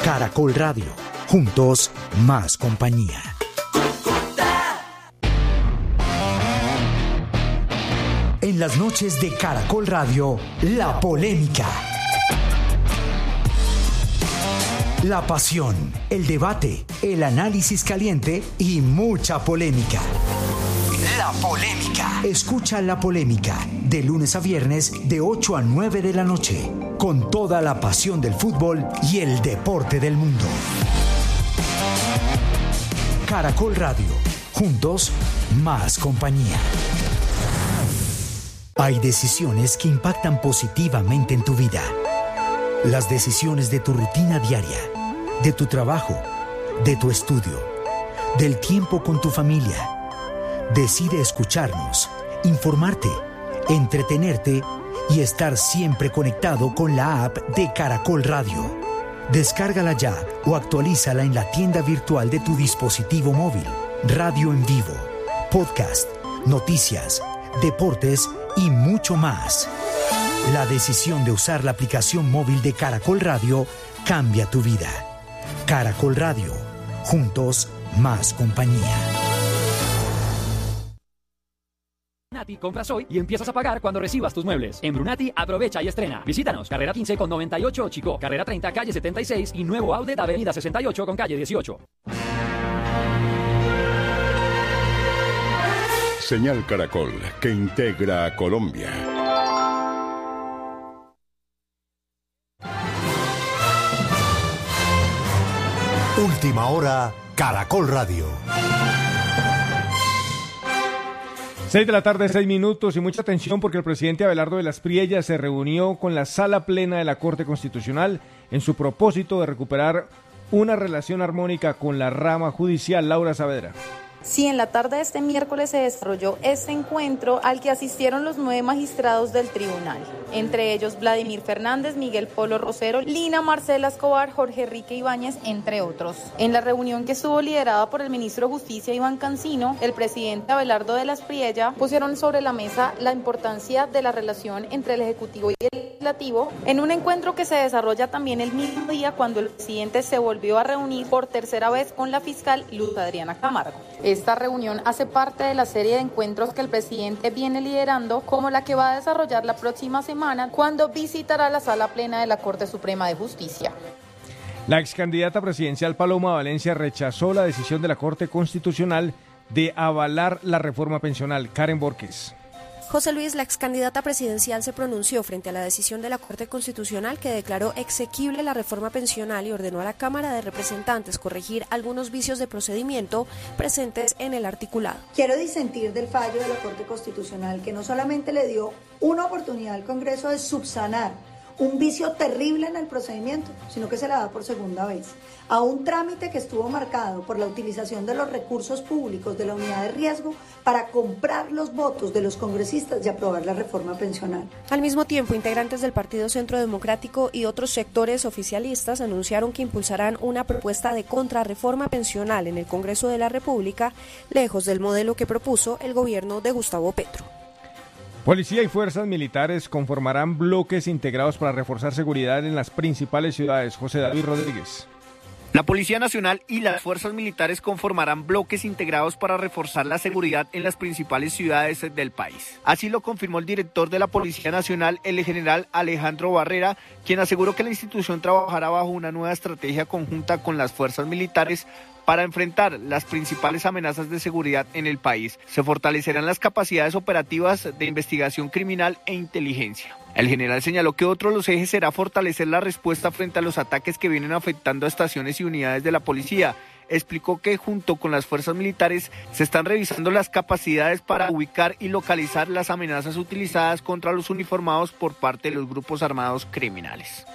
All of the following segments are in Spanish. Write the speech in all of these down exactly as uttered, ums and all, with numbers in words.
Caracol Radio. Juntos, más compañía. En las noches de Caracol Radio, la polémica. La pasión, el debate, el análisis caliente y mucha polémica. La polémica. Escucha La Polémica de lunes a viernes de ocho a nueve de la noche, con toda la pasión del fútbol y el deporte del mundo. Caracol Radio. Juntos, más compañía. Hay decisiones que impactan positivamente en tu vida. Las decisiones de tu rutina diaria, de tu trabajo, de tu estudio, del tiempo con tu familia. Decide escucharnos, informarte, entretenerte y estar siempre conectado con la app de Caracol Radio. Descárgala ya o actualízala en la tienda virtual de tu dispositivo móvil. Radio en vivo, podcast, noticias, deportes y mucho más. La decisión de usar la aplicación móvil de Caracol Radio cambia tu vida. Caracol Radio. Juntos, más compañía. Brunati, compras hoy y empiezas a pagar cuando recibas tus muebles. En Brunati, aprovecha y estrena. Visítanos. Carrera quince con noventa y ocho, Chico. Carrera treinta, calle setenta y seis y nuevo outlet Avenida sesenta y ocho con calle dieciocho. Señal Caracol, que integra a Colombia. Última hora, Caracol Radio. Seis de la tarde, seis minutos, y mucha atención porque el presidente Abelardo de las Priellas se reunió con la Sala Plena de la Corte Constitucional en su propósito de recuperar una relación armónica con la rama judicial. Laura Saavedra. Sí, en la tarde de este miércoles se desarrolló este encuentro al que asistieron los nueve magistrados del tribunal, entre ellos Vladimir Fernández, Miguel Polo Rosero, Lina Marcela Escobar, Jorge Enrique Ibáñez, entre otros. En la reunión, que estuvo liderada por el ministro de Justicia Iván Cancino, el presidente Abelardo de las Priellas pusieron sobre la mesa la importancia de la relación entre el Ejecutivo y el Legislativo, en un encuentro que se desarrolla también el mismo día cuando el presidente se volvió a reunir por tercera vez con la fiscal Luz Adriana Camargo. Esta reunión hace parte de la serie de encuentros que el presidente viene liderando, como la que va a desarrollar la próxima semana cuando visitará la Sala Plena de la Corte Suprema de Justicia. La excandidata presidencial Paloma Valencia rechazó la decisión de la Corte Constitucional de avalar la reforma pensional. Karen Borges. José Luis, la excandidata presidencial, se pronunció frente a la decisión de la Corte Constitucional que declaró exequible la reforma pensional y ordenó a la Cámara de Representantes corregir algunos vicios de procedimiento presentes en el articulado. Quiero disentir del fallo de la Corte Constitucional, que no solamente le dio una oportunidad al Congreso de subsanar un vicio terrible en el procedimiento, sino que se la da por segunda vez a un trámite que estuvo marcado por la utilización de los recursos públicos de la unidad de riesgo para comprar los votos de los congresistas y aprobar la reforma pensional. Al mismo tiempo, integrantes del Partido Centro Democrático y otros sectores oficialistas anunciaron que impulsarán una propuesta de contrarreforma pensional en el Congreso de la República, lejos del modelo que propuso el gobierno de Gustavo Petro. Policía y fuerzas militares conformarán bloques integrados para reforzar seguridad en las principales ciudades. José David Rodríguez. La Policía Nacional y las fuerzas militares conformarán bloques integrados para reforzar la seguridad en las principales ciudades del país. Así lo confirmó el director de la Policía Nacional, el general Alejandro Barrera, quien aseguró que la institución trabajará bajo una nueva estrategia conjunta con las fuerzas militares para enfrentar las principales amenazas de seguridad en el país. Se fortalecerán las capacidades operativas de investigación criminal e inteligencia. El general señaló que otro de los ejes será fortalecer la respuesta frente a los ataques que vienen afectando a estaciones y unidades de la policía. Explicó que junto con las fuerzas militares se están revisando las capacidades para ubicar y localizar las amenazas utilizadas contra los uniformados por parte de los grupos armados criminales.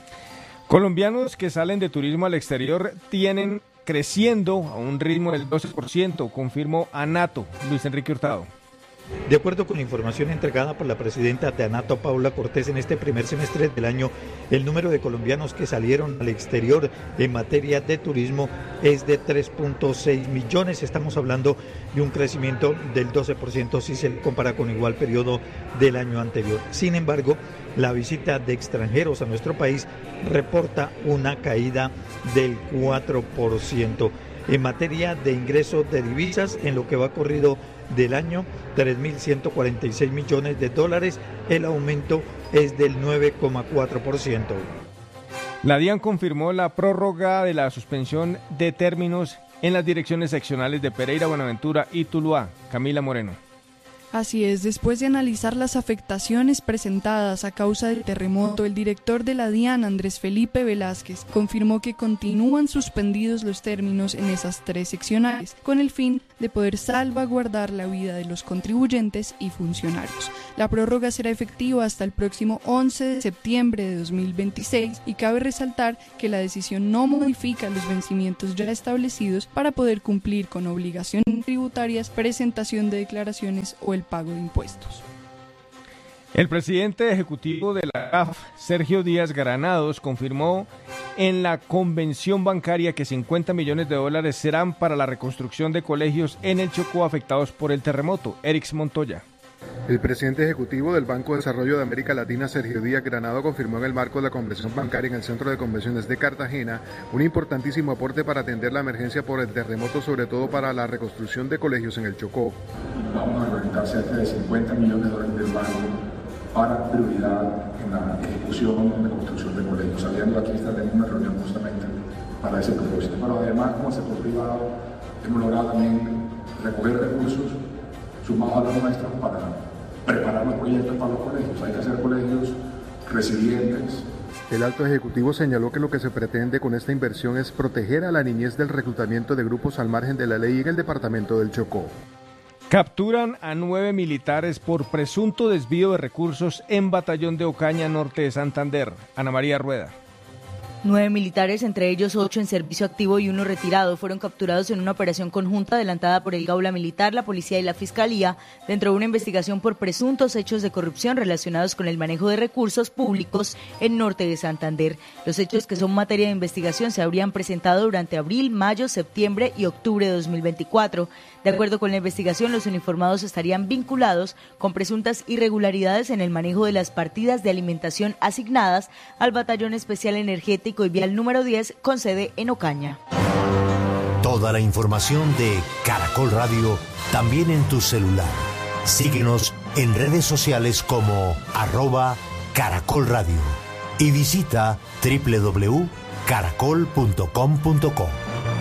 Colombianos que salen de turismo al exterior tienen creciendo a un ritmo del doce por ciento, confirmó ANATO. Luis Enrique Hurtado. De acuerdo con la información entregada por la presidenta de ANATO, Paula Cortés, en este primer semestre del año, el número de colombianos que salieron al exterior en materia de turismo es de tres punto seis millones. Estamos hablando de un crecimiento del doce por ciento si se compara con igual periodo del año anterior. Sin embargo, la visita de extranjeros a nuestro país reporta una caída del cuatro por ciento. En materia de ingresos de divisas, en lo que va corrido del año, tres mil ciento cuarenta y seis millones de dólares, el aumento es del nueve coma cuatro por ciento. La DIAN confirmó la prórroga de la suspensión de términos en las direcciones seccionales de Pereira, Buenaventura y Tuluá. Camila Moreno. Así es, después de analizar las afectaciones presentadas a causa del terremoto, el director de la DIAN, Andrés Felipe Velázquez, confirmó que continúan suspendidos los términos en esas tres seccionales, con el fin de poder salvaguardar la vida de los contribuyentes y funcionarios. La prórroga será efectiva hasta el próximo once de septiembre de dos mil veintiséis y cabe resaltar que la decisión no modifica los vencimientos ya establecidos para poder cumplir con obligaciones tributarias, presentación de declaraciones o el pago de impuestos. El presidente ejecutivo de la C A F, Sergio Díaz Granados, confirmó en la convención bancaria que cincuenta millones de dólares serán para la reconstrucción de colegios en el Chocó afectados por el terremoto. Erix Montoya. El presidente ejecutivo del Banco de Desarrollo de América Latina, Sergio Díaz Granado, confirmó en el marco de la convención bancaria en el Centro de Convenciones de Cartagena un importantísimo aporte para atender la emergencia por el terremoto, sobre todo para la reconstrucción de colegios en el Chocó. Vamos a realizar cerca de cincuenta millones de dólares del banco para prioridad en la ejecución y la construcción de colegios. Sabiendo que aquí tenemos una reunión justamente para ese propósito. Pero además, como sector privado, hemos logrado también recoger recursos sumados a los nuestros para preparar los proyectos para los colegios. Hay que hacer colegios resilientes. El alto ejecutivo señaló que lo que se pretende con esta inversión es proteger a la niñez del reclutamiento de grupos al margen de la ley en el departamento del Chocó. Capturan a nueve militares por presunto desvío de recursos en Batallón de Ocaña, norte de Santander. Ana María Rueda. Nueve militares, entre ellos ocho en servicio activo y uno retirado, fueron capturados en una operación conjunta adelantada por el Gaula Militar, la Policía y la Fiscalía, dentro de una investigación por presuntos hechos de corrupción relacionados con el manejo de recursos públicos en norte de Santander. Los hechos, que son materia de investigación, se habrían presentado durante abril, mayo, septiembre y octubre de dos mil veinticuatro. De acuerdo con la investigación, los uniformados estarían vinculados con presuntas irregularidades en el manejo de las partidas de alimentación asignadas al Batallón Especial Energético y Vial número diez, con sede en Ocaña. Toda la información de Caracol Radio también en tu celular. Síguenos en redes sociales como arroba Caracol Radio y visita doble u doble u doble u punto caracol punto com punto co.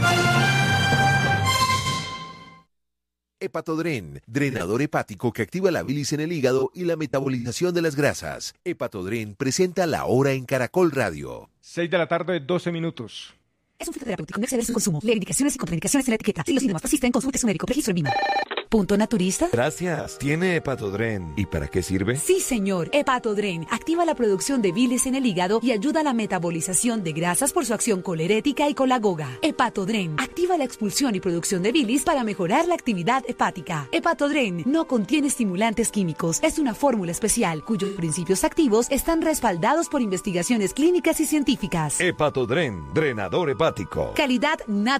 Hepatodren, drenador hepático que activa la bilis en el hígado y la metabolización de las grasas. Hepatodren presenta La Hora en Caracol Radio. seis de la tarde, doce minutos. Es un fitoterapéutico, no exceder su consumo. Lee indicaciones y contraindicaciones en la etiqueta. Si los síntomas persisten, consulte a su médico. Registro en Vima. ¿Punto naturista? Gracias. ¿Tiene Hepatodren? ¿Y para qué sirve? Sí, señor. Hepatodren activa la producción de bilis en el hígado y ayuda a la metabolización de grasas por su acción colerética y colagoga. Hepatodren activa la expulsión y producción de bilis para mejorar la actividad hepática. Hepatodren no contiene estimulantes químicos. Es una fórmula especial cuyos principios activos están respaldados por investigaciones clínicas y científicas. Hepatodren, drenador hepático. Calidad natural.